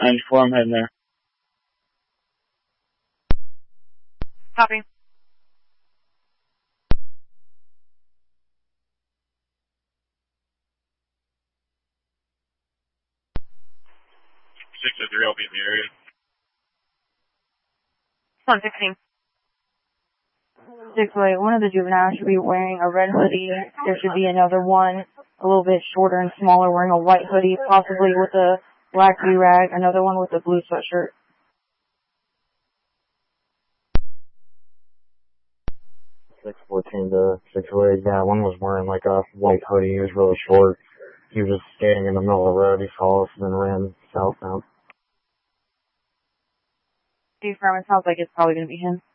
94, I'm heading there. Copy. I'll be in the area. 116. 6-way, one of the juveniles should be wearing a red hoodie. There should be another one, a little bit shorter and smaller, wearing a white hoodie, possibly with a black do-rag, another one with a blue sweatshirt. 614 to 608, yeah, one was wearing like a white hoodie, he was really short. He was just standing in the middle of the road, he saw us and then ran southbound. It sounds like it's probably going to be him.